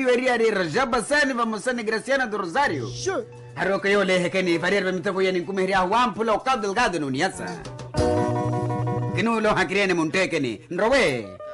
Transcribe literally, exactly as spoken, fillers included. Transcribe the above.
veria de Rajaba Sani vamos Sani Graciana do Rosário. Sure. Haroka yo lehe keni varia vem tavo yani kumeria wampu lo kado delgado no niasa. Kinu lo hakriene monte keni. Nrowe.